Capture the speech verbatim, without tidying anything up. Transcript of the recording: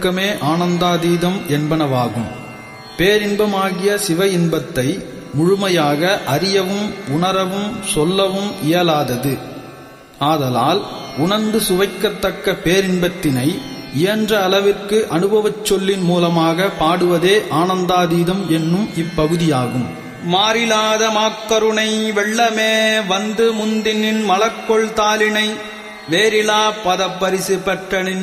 மே ஆனந்தாதீதம் என்பனவாகும். பேரின்பமாகிய சிவ இன்பத்தை முழுமையாக அறியவும் உணரவும் சொல்லவும் இயலாதது. ஆதலால் உணர்ந்து சுவைக்கத்தக்க பேரின்பத்தினை இயன்ற அளவிற்கு அனுபவச் சொல்லின் மூலமாக பாடுவதே ஆனந்தாதீதம் என்னும் இப்பகுதியாகும். மாறிலாத மாக்கருணை வெள்ளமே வந்து முந்தினின் மலர்கொள் தாளினை வேறிலா பதப்பரிசு பெற்றனின்